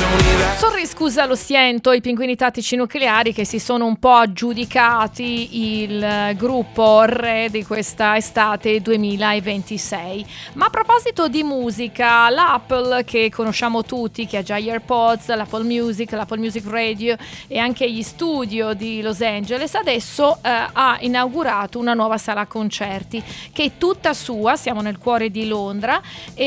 Sorry, scusa, lo sento, i Pinguini Tattici Nucleari che si sono un po' aggiudicati il gruppo re di questa estate 2026. Ma a proposito di musica, l'Apple che conosciamo tutti, che ha già gli AirPods, l'Apple Music Radio e anche gli studio di Los Angeles, adesso ha inaugurato una nuova sala concerti che è tutta sua, siamo nel cuore di Londra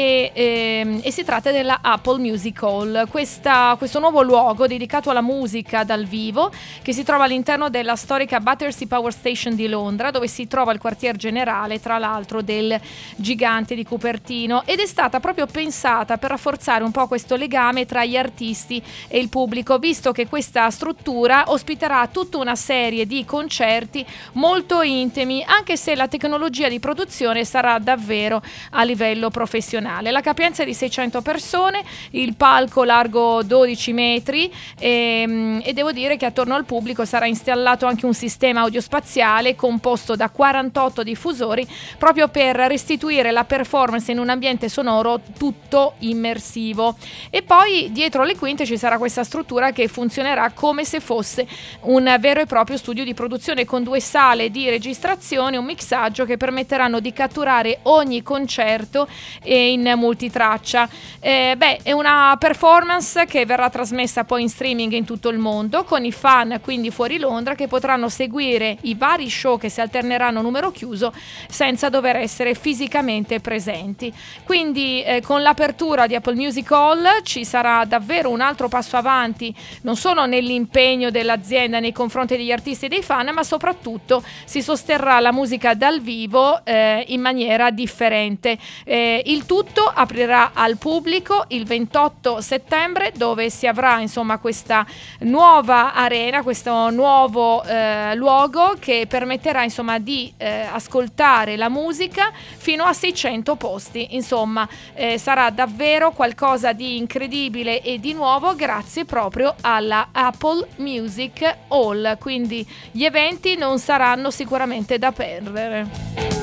e si tratta della Apple Music Hall. Questo nuovo luogo dedicato alla musica dal vivo che si trova all'interno della storica Battersea Power Station di Londra, dove si trova il quartier generale, tra l'altro, del gigante di Cupertino, ed è stata proprio pensata per rafforzare un po' questo legame tra gli artisti e il pubblico, visto che questa struttura ospiterà tutta una serie di concerti molto intimi, anche se la tecnologia di produzione sarà davvero a livello professionale. La capienza è di 600 persone, il palco largo 12 metri e devo dire che attorno al pubblico sarà installato anche un sistema audiospaziale composto da 48 diffusori proprio per restituire la performance in un ambiente sonoro tutto immersivo. E poi dietro le quinte ci sarà questa struttura che funzionerà come se fosse un vero e proprio studio di produzione con 2 sale di registrazione e un mixaggio che permetteranno di catturare ogni concerto in multitraccia. È una performance che verrà trasmessa poi in streaming in tutto il mondo, con i fan quindi fuori Londra che potranno seguire i vari show che si alterneranno a numero chiuso senza dover essere fisicamente presenti. Quindi con l'apertura di Apple Music Hall ci sarà davvero un altro passo avanti, non solo nell'impegno dell'azienda nei confronti degli artisti e dei fan, ma soprattutto si sosterrà la musica dal vivo in maniera differente. Il tutto aprirà al pubblico il 28 settembre, dove si avrà insomma questa nuova arena, questo nuovo luogo che permetterà insomma di ascoltare la musica fino a 600 posti. Insomma sarà davvero qualcosa di incredibile e di nuovo grazie proprio alla Apple Music Hall, quindi gli eventi non saranno sicuramente da perdere.